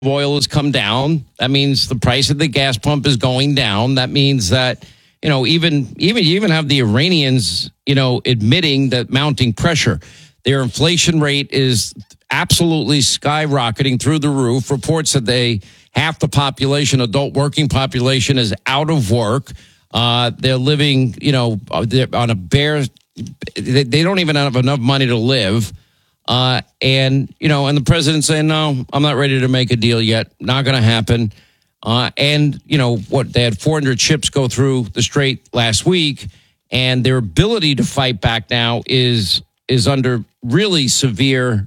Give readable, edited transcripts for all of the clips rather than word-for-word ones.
oil has come down. That means the price of the gas pump is going down. That means that, you even have the Iranians, admitting that mounting pressure. Their inflation rate is absolutely skyrocketing through the roof. Reports that half the population, adult working population, is out of work. They're living, they're on a bare. They don't even have enough money to live. And the president saying, no, I'm not ready to make a deal yet. Not going to happen. They had 400 ships go through the strait last week, and their ability to fight back now is under really severe.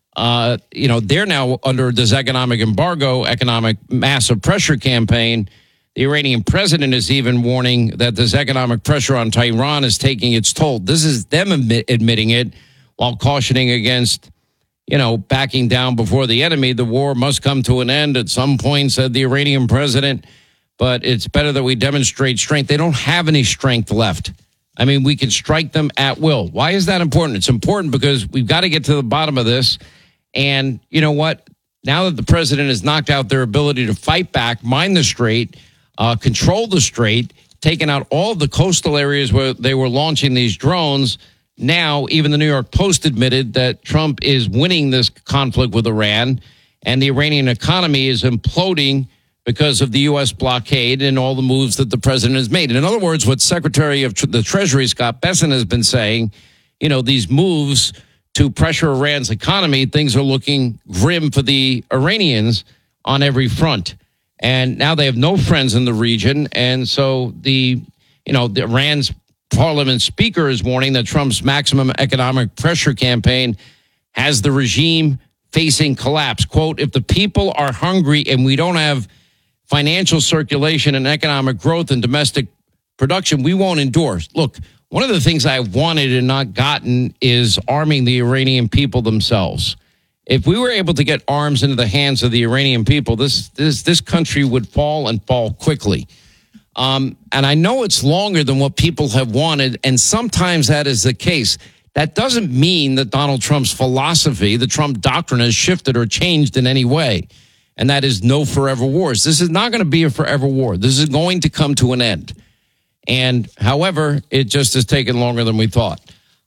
They're now under this economic embargo, economic massive pressure campaign. The Iranian president is even warning that this economic pressure on Tehran is taking its toll. This is them admitting it, while cautioning against, backing down before the enemy. The war must come to an end at some point, said the Iranian president. But it's better that we demonstrate strength. They don't have any strength left. I mean, we can strike them at will. Why is that important? It's important because we've got to get to the bottom of this. And you know what? Now that the president has knocked out their ability to fight back, mine the strait, control the strait, taken out all of the coastal areas where they were launching these drones. Now, even the New York Post admitted that Trump is winning this conflict with Iran, and the Iranian economy is imploding because of the U.S. blockade and all the moves that the president has made. In other words, what Secretary of the Treasury, Scott Bessent, has been saying, these moves to pressure Iran's economy, things are looking grim for the Iranians on every front. And now they have no friends in the region. And so the Iran's parliament speaker is warning that Trump's maximum economic pressure campaign has the regime facing collapse. Quote, if the people are hungry and we don't have financial circulation and economic growth and domestic production, we won't endure. Look, one of the things I've wanted and not gotten is arming the Iranian people themselves. If we were able to get arms into the hands of the Iranian people, this country would fall and fall quickly. And I know it's longer than what people have wanted, and sometimes that is the case. That doesn't mean that Donald Trump's philosophy, the Trump doctrine, has shifted or changed in any way. And that is no forever wars. This is not going to be a forever war. This is going to come to an end. And however, it just has taken longer than we thought.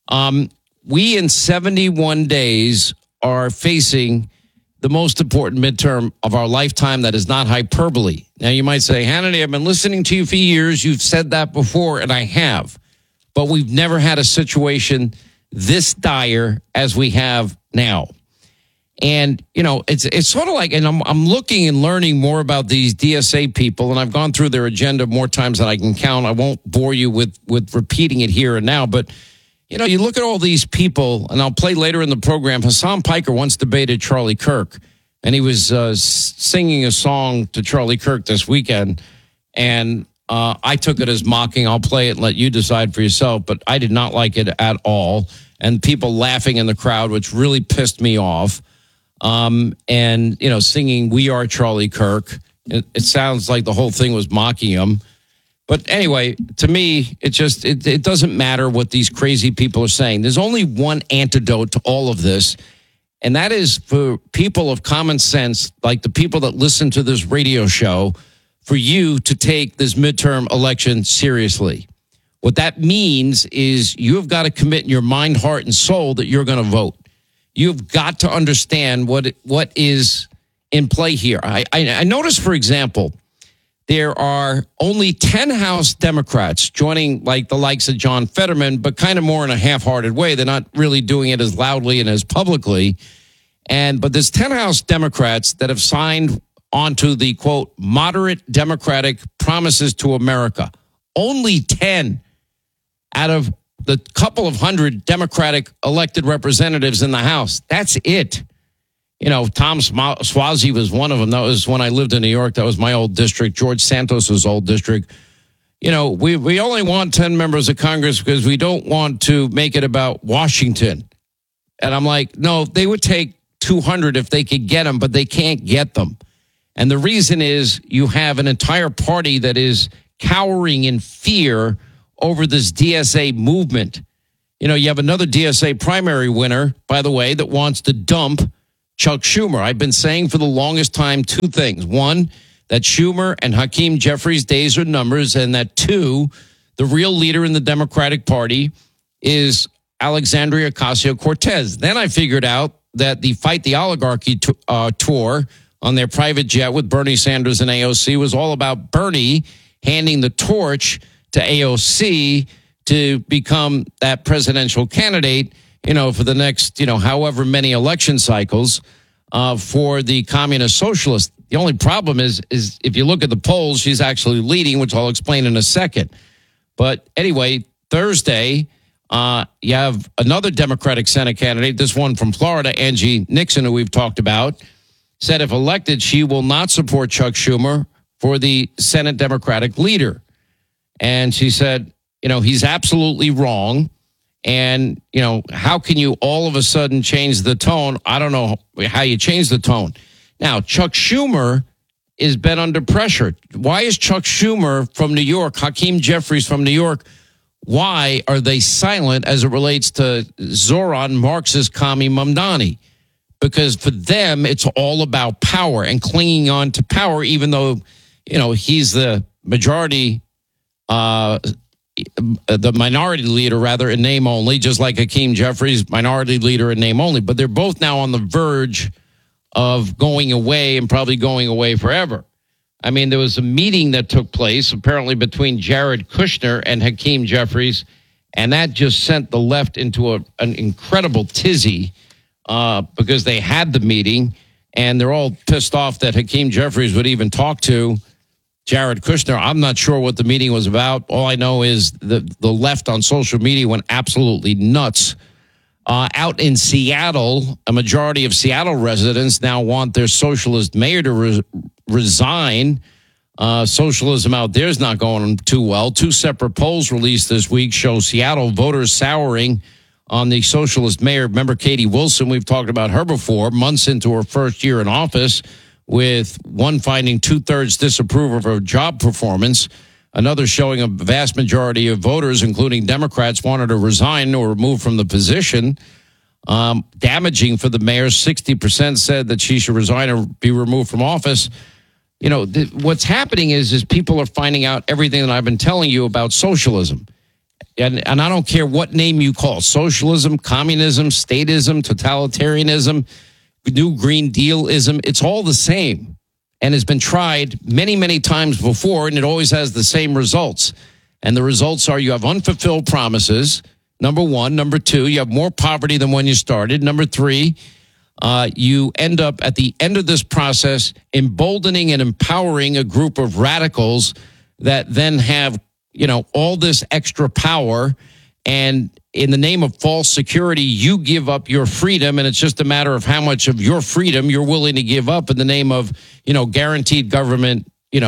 We in 71 days are facing the most important midterm of our lifetime. That is not hyperbole. Now, you might say, Hannity, I've been listening to you for years. You've said that before, and I have. But we've never had a situation this dire as we have now. And, it's sort of like, and I'm looking and learning more about these DSA people, and I've gone through their agenda more times than I can count. I won't bore you with repeating it here and now, but you look at all these people, and I'll play later in the program. Hassan Piker once debated Charlie Kirk, and he was singing a song to Charlie Kirk this weekend, and I took it as mocking. I'll play it and let you decide for yourself, but I did not like it at all, and people laughing in the crowd, which really pissed me off, and, singing We Are Charlie Kirk. It sounds like the whole thing was mocking him. But anyway, to me, it doesn't matter what these crazy people are saying. There's only one antidote to all of this, and that is for people of common sense, like the people that listen to this radio show, for you to take this midterm election seriously. What that means is you have got to commit in your mind, heart, and soul that you're going to vote. You've got to understand what is in play here. I noticed, for example, there are only 10 House Democrats joining like the likes of John Fetterman, but kind of more in a half-hearted way. They're not really doing it as loudly and as publicly. But there's 10 House Democrats that have signed onto the, quote, moderate Democratic promises to America. Only 10 out of the couple of hundred Democratic elected representatives in the House. That's it. Tom Suozzi was one of them. That was when I lived in New York. That was my old district. George Santos' old district. We only want 10 members of Congress because we don't want to make it about Washington. And I'm like, no, they would take 200 if they could get them, but they can't get them. And the reason is you have an entire party that is cowering in fear over this DSA movement. You have another DSA primary winner, by the way, that wants to dump Chuck Schumer. I've been saying for the longest time two things. One, that Schumer and Hakeem Jeffries' days are numbers, and that two, the real leader in the Democratic Party is Alexandria Ocasio-Cortez. Then I figured out that the Fight the Oligarchy tour on their private jet with Bernie Sanders and AOC was all about Bernie handing the torch to AOC to become that presidential candidate, for the next, however many election cycles for the communist socialists. The only problem is if you look at the polls, she's actually leading, which I'll explain in a second. But anyway, Thursday, you have another Democratic Senate candidate, this one from Florida, Angie Nixon, who we've talked about, said if elected, she will not support Chuck Schumer for the Senate Democratic leader. And she said, he's absolutely wrong. And, how can you all of a sudden change the tone? I don't know how you change the tone. Now, Chuck Schumer has been under pressure. Why is Chuck Schumer from New York, Hakeem Jeffries from New York, why are they silent as it relates to Zoran Marxist Kami Mamdani? Because for them, it's all about power and clinging on to power, even though, he's the majority, the minority leader, rather, in name only, just like Hakeem Jeffries, minority leader in name only. But they're both now on the verge of going away and probably going away forever. I mean, there was a meeting that took place apparently between Jared Kushner and Hakeem Jeffries, and that just sent the left into an incredible tizzy because they had the meeting, and they're all pissed off that Hakeem Jeffries would even talk to Jared Kushner. I'm not sure what the meeting was about. All I know is the left on social media went absolutely nuts. Out in Seattle, a majority of Seattle residents now want their socialist mayor to resign. Socialism out there is not going too well. Two separate polls released this week show Seattle voters souring on the socialist mayor. Remember Katie Wilson? We've talked about her before, months into her first year in office, with one finding 2/3 disapproval of her job performance. Another showing a vast majority of voters, including Democrats, wanted to resign or remove from the position. Damaging for the mayor. 60% said that she should resign or be removed from office. What's happening is people are finding out everything that I've been telling you about socialism. And I don't care what name you call socialism, communism, statism, totalitarianism, New Green Dealism. It's all the same. And has been tried many, many times before, and it always has the same results. And the results are you have unfulfilled promises, number one. Number two, you have more poverty than when you started. Number three, you end up at the end of this process emboldening and empowering a group of radicals that then have, all this extra power. And in the name of false security, you give up your freedom, and it's just a matter of how much of your freedom you're willing to give up in the name of, guaranteed government,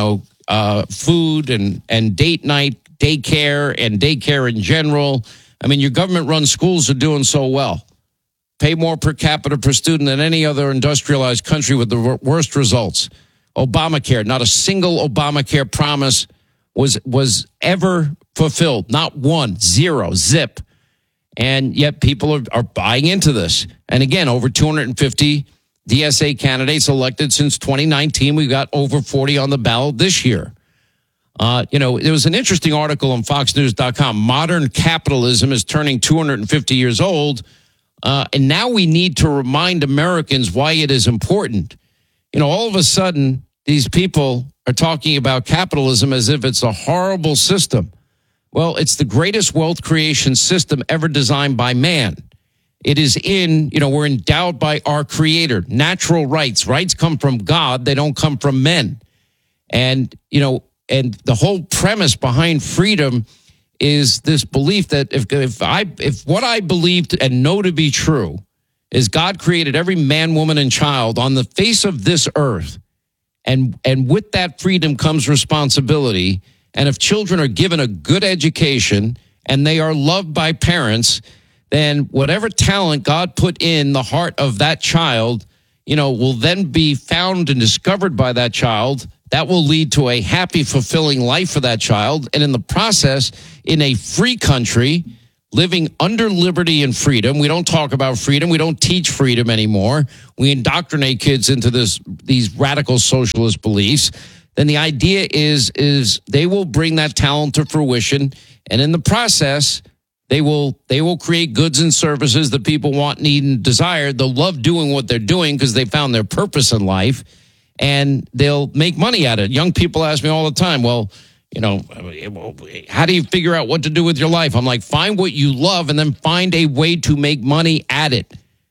food and date night daycare and daycare in general. I mean, your government-run schools are doing so well. Pay more per capita per student than any other industrialized country with the worst results. Obamacare, not a single Obamacare promise was ever fulfilled. Not one, zero, zip. And yet people are buying into this. And again, over 250 DSA candidates elected since 2019. We've got over 40 on the ballot this year. There was an interesting article on FoxNews.com. Modern capitalism is turning 250 years old. And now we need to remind Americans why it is important. All of a sudden, these people are talking about capitalism as if it's a horrible system. Well, it's the greatest wealth creation system ever designed by man. It is we're endowed by our creator. Natural rights. Rights come from God. They don't come from men. And the whole premise behind freedom is this belief that if what I believed and know to be true is God created every man, woman, and child on the face of this earth. And with that freedom comes responsibility. And if children are given a good education and they are loved by parents, then whatever talent God put in the heart of that child, will then be found and discovered by that child. That will lead to a happy, fulfilling life for that child. And in the process, in a free country, living under liberty and freedom. We don't talk about freedom. We don't teach freedom anymore. We indoctrinate kids into these radical socialist beliefs. Then the idea is they will bring that talent to fruition, and in the process, they will create goods and services that people want, need, and desire. They'll love doing what they're doing because they found their purpose in life, and they'll make money at it. Young people ask me all the time, well, how do you figure out what to do with your life? I'm like, find what you love and then find a way to make money at it.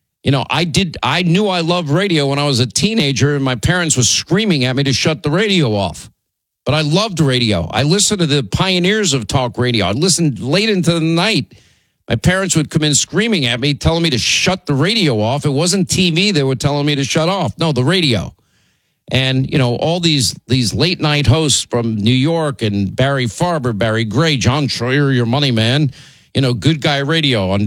I knew I loved radio when I was a teenager, and my parents were screaming at me to shut the radio off. But I loved radio. I listened to the pioneers of talk radio. I listened late into the night. My parents would come in screaming at me, telling me to shut the radio off. It wasn't TV they were telling me to shut off. No, the radio. And, all these late night hosts from New York and Barry Farber, Barry Gray, John Schroyer, your money man, Good Guy Radio on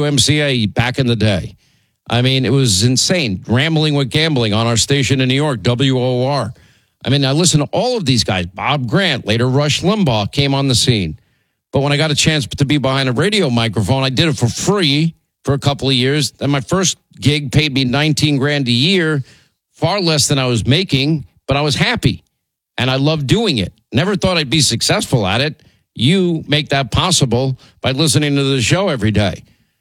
WMCA back in the day. I mean, it was insane. Rambling with Gambling on our station in New York, WOR. I mean, I listened to all of these guys. Bob Grant, later Rush Limbaugh came on the scene. But when I got a chance to be behind a radio microphone, I did it for free for a couple of years. Then my first gig paid me $19,000 a year, far less than I was making, but I was happy. And I loved doing it. Never thought I'd be successful at it. You make that possible by listening to the show every day.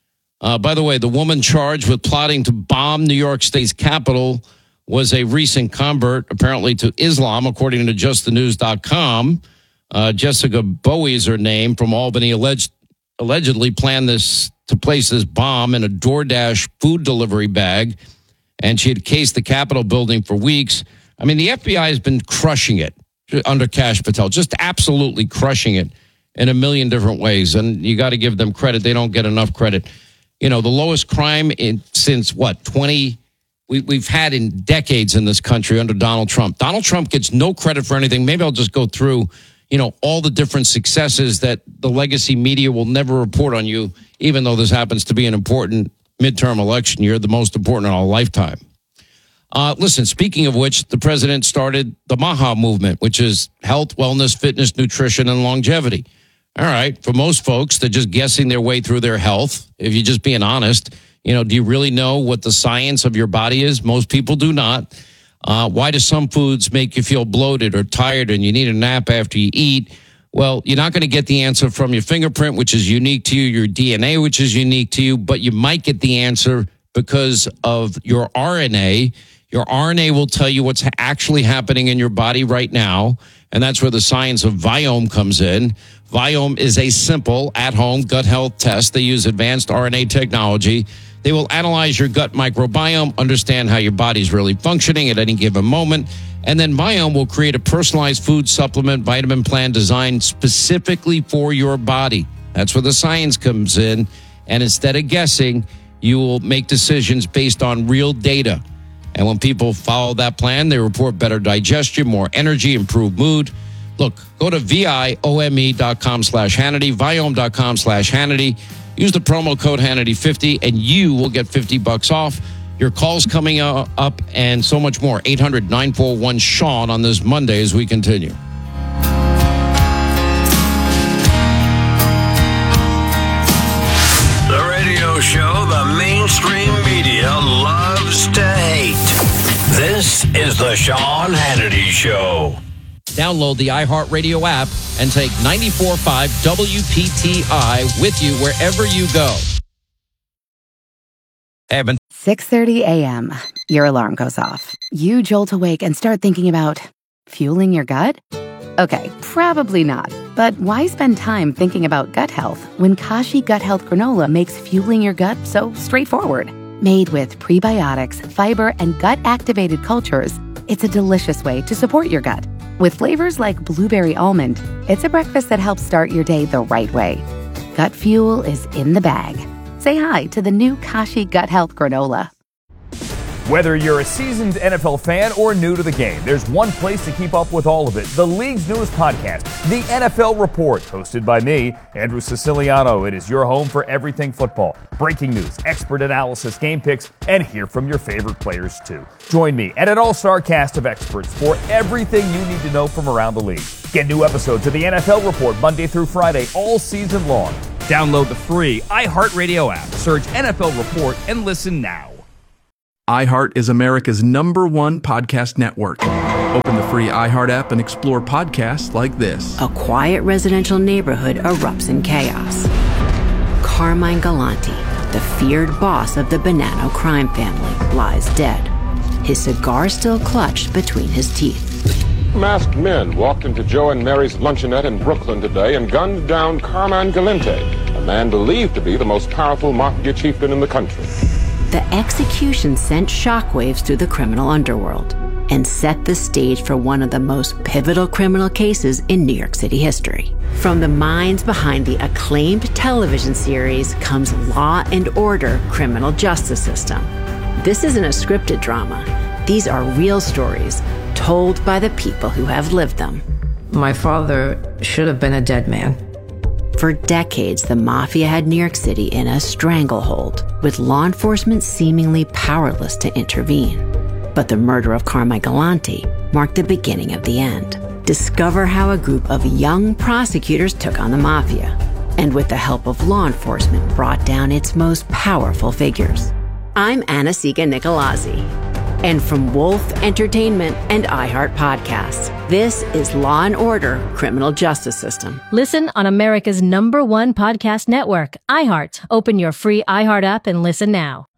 By the way, the woman charged with plotting to bomb New York State's Capitol was a recent convert, apparently, to Islam, according to justthenews.com. Jessica Bowie is her name, from Albany, allegedly planned to place this bomb in a DoorDash food delivery bag, and she had cased the Capitol building for weeks. I mean, the FBI has been crushing it under Kash Patel, just absolutely crushing it in a million different ways, and you got to give them credit. They don't get enough credit. The lowest crime since, 20... We've had in decades in this country under Donald Trump. Donald Trump gets no credit for anything. Maybe I'll just go through, all the different successes that the legacy media will never report on you, even though this happens to be an important midterm election year, the most important in our lifetime. Listen, speaking of which, the president started the MAHA movement, which is health, wellness, fitness, nutrition, and longevity. All right. For most folks, they're just guessing their way through their health. If you're just being honest. Do you really know what the science of your body is? Most people do not. Why do some foods make you feel bloated or tired and you need a nap after you eat? Well, you're not going to get the answer from your fingerprint, which is unique to you, your DNA, which is unique to you, but you might get the answer because of your RNA. Your RNA will tell you what's actually happening in your body right now, and that's where the science of Viome comes in. Viome is a simple, at-home gut health test. They use advanced RNA technology. They will analyze your gut microbiome, understand how your body's really functioning at any given moment, and then Viome will create a personalized food supplement vitamin plan designed specifically for your body. That's where the science comes in, and instead of guessing, you will make decisions based on real data. And when people follow that plan, they report better digestion, more energy, improved mood. Look, go to viome.com/Hannity, viome.com/Hannity. Use the promo code Hannity50, and you will get $50 off. Your call's coming up, and so much more. 800-941-SEAN on this Monday as we continue. The radio show the mainstream media loves to hate. This is the Sean Hannity Show. Download the iHeartRadio app and take 94.5 WPTI with you wherever you go. Evan. 6:30 a.m. Your alarm goes off. You jolt awake and start thinking about fueling your gut? Okay, probably not. But why spend time thinking about gut health when Kashi Gut Health Granola makes fueling your gut so straightforward? Made with prebiotics, fiber, and gut-activated cultures, it's a delicious way to support your gut. With flavors like blueberry almond, it's a breakfast that helps start your day the right way. Gut fuel is in the bag. Say hi to the new Kashi Gut Health Granola. Whether you're a seasoned NFL fan or new to the game, there's one place to keep up with all of it. The league's newest podcast, The NFL Report, hosted by me, Andrew Siciliano. It is your home for everything football. Breaking news, expert analysis, game picks, and hear from your favorite players too. Join me and an all-star cast of experts for everything you need to know from around the league. Get new episodes of The NFL Report Monday through Friday all season long. Download the free iHeartRadio app, search NFL Report, and listen now. iHeart is America's #1 podcast network. Open the free iHeart app and explore podcasts like this. A quiet residential neighborhood erupts in chaos. Carmine Galante, the feared boss of the Bonanno crime family, lies dead, his cigar still clutched between his teeth. Masked men walked into Joe and Mary's luncheonette in Brooklyn today and gunned down Carmine Galante, a man believed to be the most powerful mafia chieftain in the country. The execution sent shockwaves through the criminal underworld and set the stage for one of the most pivotal criminal cases in New York City history. From the minds behind the acclaimed television series comes Law and Order: Criminal Justice System. This isn't a scripted drama. These are real stories told by the people who have lived them. My father should have been a dead man. For decades, the mafia had New York City in a stranglehold, with law enforcement seemingly powerless to intervene. But the murder of Carmine Galante marked the beginning of the end. Discover how a group of young prosecutors took on the mafia, and with the help of law enforcement, brought down its most powerful figures. I'm Anna-Sigga Nicolazzi. And from Wolf Entertainment and iHeart Podcasts, this is Law and Order: Criminal Justice System. Listen on America's #1 podcast network, iHeart. Open your free iHeart app and listen now.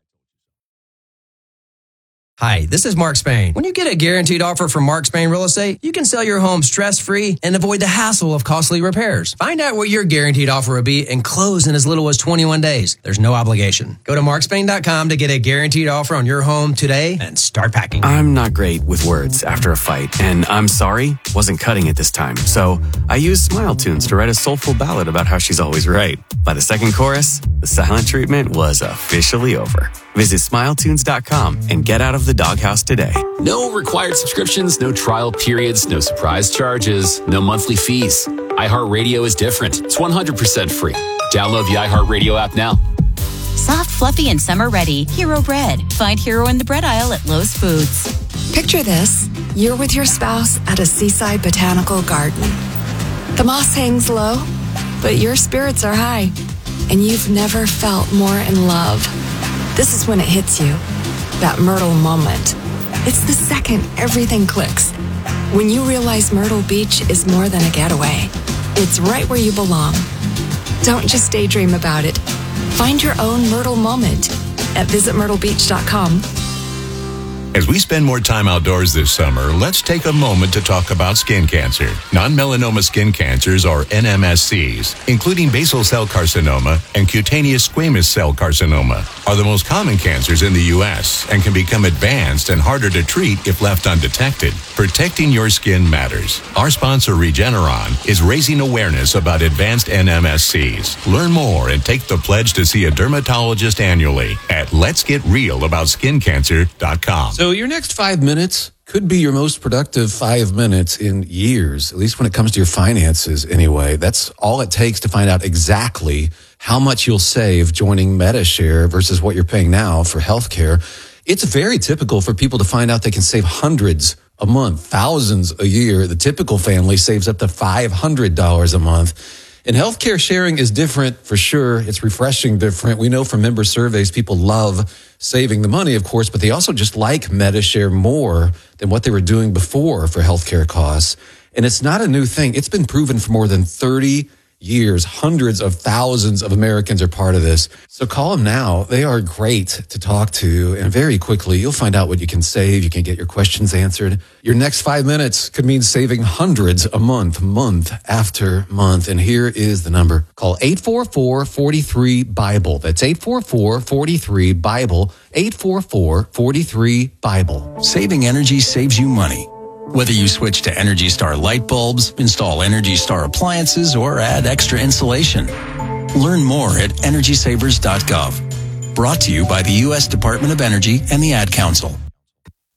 Hi, this is Mark Spain. When you get a guaranteed offer from Mark Spain Real Estate, you can sell your home stress-free and avoid the hassle of costly repairs. Find out what your guaranteed offer will be and close in as little as 21 days. There's no obligation. Go to markspain.com to get a guaranteed offer on your home today and start packing. I'm not great with words after a fight, and I'm sorry wasn't cutting it this time. So I used Smile Tunes to write a soulful ballad about how she's always right. By the second chorus, the silent treatment was officially over. Visit smiletunes.com and get out of the doghouse today. No required subscriptions, no trial periods, no surprise charges, no monthly fees. iHeartRadio is different. It's 100% free. Download the iHeartRadio app now. Soft, fluffy, and summer ready. Hero bread. Find Hero in the bread aisle at Lowe's Foods. Picture this. You're with your spouse at a seaside botanical garden. The moss hangs low, but your spirits are high, and you've never felt more in love. This is when it hits you, that Myrtle moment. It's the second everything clicks. When you realize Myrtle Beach is more than a getaway. It's right where you belong. Don't just daydream about it. Find your own Myrtle moment at visitmyrtlebeach.com. As we spend more time outdoors this summer, let's take a moment to talk about skin cancer. Non-melanoma skin cancers, or NMSCs, including basal cell carcinoma and cutaneous squamous cell carcinoma, are the most common cancers in the U.S. and can become advanced and harder to treat if left undetected. Protecting your skin matters. Our sponsor, Regeneron, is raising awareness about advanced NMSCs. Learn more and take the pledge to see a dermatologist annually at letsgetrealaboutSkinCancer.com. So your next 5 minutes could be your most productive 5 minutes in years, at least when it comes to your finances anyway. That's all it takes to find out exactly how much you'll save joining MediShare versus what you're paying now for healthcare. It's very typical for people to find out they can save hundreds a month, thousands a year. The typical family saves up to $500 a month. And healthcare sharing is different for sure. It's refreshing different. We know from member surveys, people love saving the money, of course, but they also just like MediShare more than what they were doing before for healthcare costs. And it's not a new thing. It's been proven for more than 30 years. Hundreds of thousands of Americans are part of this. So call them now. They are great to talk to. And very quickly, you'll find out what you can save. You can get your questions answered. Your next 5 minutes could mean saving hundreds a month, month after month. And here is the number. Call 844-43-BIBLE. That's 844-43-BIBLE. 844-43-BIBLE. Saving energy saves you money. Whether you switch to Energy Star light bulbs, install Energy Star appliances, or add extra insulation. Learn more at EnergySavers.gov. Brought to you by the U.S. Department of Energy and the Ad Council.